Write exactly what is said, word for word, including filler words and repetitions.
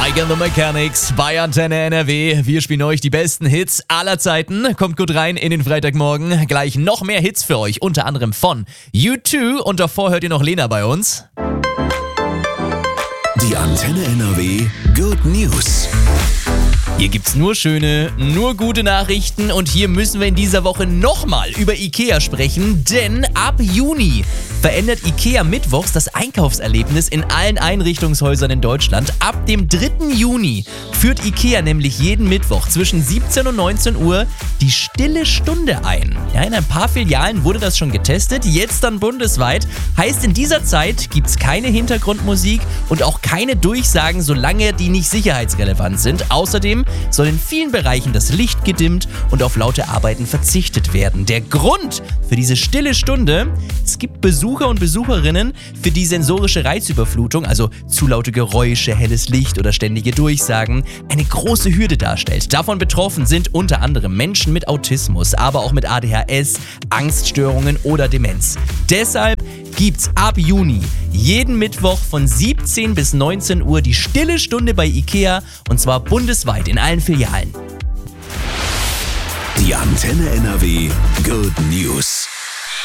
Mike and the Mechanics bei Antenne N R W. Wir spielen euch die besten Hits aller Zeiten. Kommt gut rein in den Freitagmorgen. Gleich noch mehr Hits für euch, unter anderem von U zwei. Und davor hört ihr noch Lena bei uns. Die Antenne N R W Good News. Hier gibt's nur schöne, nur gute Nachrichten und hier müssen wir in dieser Woche nochmal über IKEA sprechen, denn ab Juni verändert IKEA mittwochs das Einkaufserlebnis in allen Einrichtungshäusern in Deutschland. Ab dem dritten Juni führt IKEA nämlich jeden Mittwoch zwischen siebzehn und neunzehn Uhr die stille Stunde ein. Ja, in ein paar Filialen wurde das schon getestet, jetzt dann bundesweit. Heißt, in dieser Zeit gibt's keine Hintergrundmusik und auch keine Durchsagen, solange die nicht sicherheitsrelevant sind. Außerdem soll in vielen Bereichen das Licht gedimmt und auf laute Arbeiten verzichtet werden. Der Grund für diese stille Stunde: Es gibt Besucher und Besucherinnen, für die sensorische Reizüberflutung, also zu laute Geräusche, helles Licht oder ständige Durchsagen, eine große Hürde darstellt. Davon betroffen sind unter anderem Menschen mit Autismus, aber auch mit A D H S, Angststörungen oder Demenz. Deshalb gibt's ab Juni jeden Mittwoch von siebzehn bis neunzehn Uhr die stille Stunde bei IKEA, und zwar bundesweit in allen Filialen. Die Antenne N R W Good News.